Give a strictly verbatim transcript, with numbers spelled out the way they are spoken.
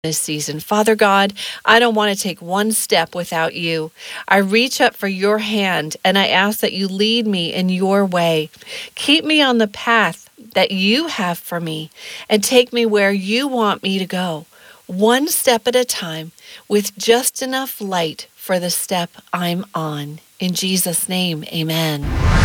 this season. Father God, I don't want to take one step without you. I reach up for your hand and I ask that you lead me in your way. Keep me on the path that you have for me and take me where you want me to go, one step at a time with just enough light for the step I'm on. In Jesus' name, amen.